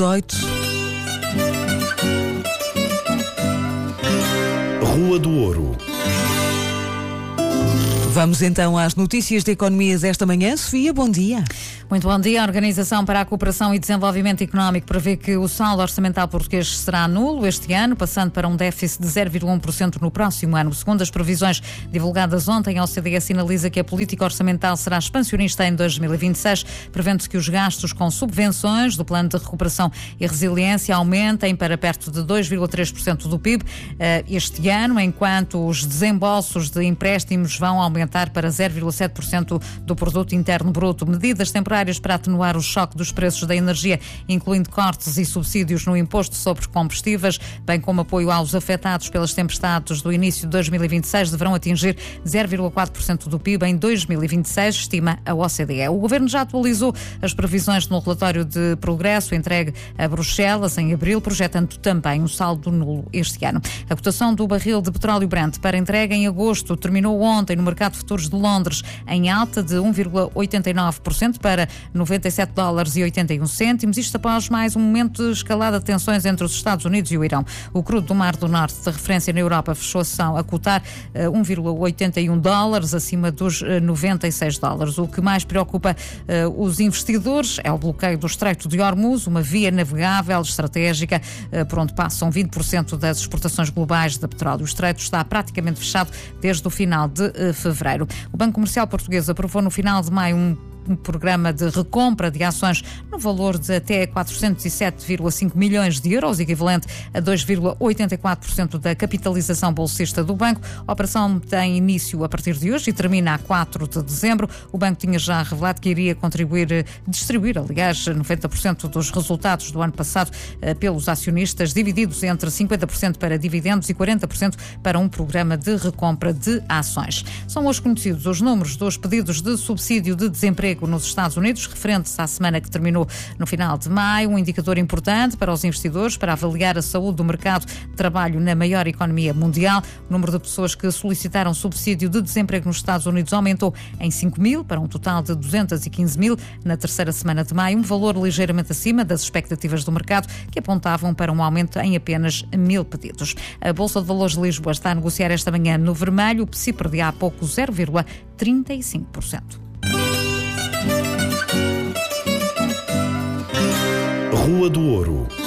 18. Rua do Ouro. Vamos então às notícias de economia desta manhã. Sofia, bom dia. Muito bom dia. A Organização para a Cooperação e Desenvolvimento Económico prevê que o saldo orçamental português será nulo este ano, passando para um déficit de 0,1% no próximo ano. Segundo as previsões divulgadas ontem, a OCDE sinaliza que a política orçamental será expansionista em 2026, prevendo-se que os gastos com subvenções do Plano de Recuperação e Resiliência aumentem para perto de 2,3% do PIB este ano, enquanto os desembolsos de empréstimos vão aumentar para 0,7% do Produto Interno Bruto. Medidas temporárias para atenuar o choque dos preços da energia, incluindo cortes e subsídios no imposto sobre combustíveis, bem como apoio aos afetados pelas tempestades do início de 2026, deverão atingir 0,4% do PIB em 2026, estima a OCDE. O Governo já atualizou as previsões no relatório de progresso entregue a Bruxelas em abril, projetando também um saldo nulo este ano. A cotação do barril de petróleo Brent para entrega em agosto terminou ontem no mercado de futuros de Londres em alta de 1,89% para $97,81, isto após mais um momento de escalada de tensões entre os Estados Unidos e o Irão. O crudo do Mar do Norte, de referência na Europa, fechou a sessão a cotar $1,81 acima dos $96. O que mais preocupa os investidores é o bloqueio do Estreito de Hormuz, uma via navegável estratégica por onde passam 20% das exportações globais de petróleo. O Estreito está praticamente fechado desde o final de fevereiro. O Banco Comercial Português aprovou no final de maio um programa de recompra de ações no valor de até 407,5 milhões de euros, equivalente a 2,84% da capitalização bolsista do banco. A operação tem início a partir de hoje e termina a 4 de dezembro. O banco tinha já revelado que iria distribuir, aliás, 90% dos resultados do ano passado pelos acionistas, divididos entre 50% para dividendos e 40% para um programa de recompra de ações. São hoje conhecidos os números dos pedidos de subsídio de desemprego nos Estados Unidos, referentes à semana que terminou no final de maio, um indicador importante para os investidores para avaliar a saúde do mercado de trabalho na maior economia mundial. O número de pessoas que solicitaram subsídio de desemprego nos Estados Unidos aumentou em 5 mil, para um total de 215 mil na terceira semana de maio, um valor ligeiramente acima das expectativas do mercado, que apontavam para um aumento em apenas 1.000 pedidos. A Bolsa de Valores de Lisboa está a negociar esta manhã no vermelho, o PSI perdia há pouco 0,35%. Rua do Ouro.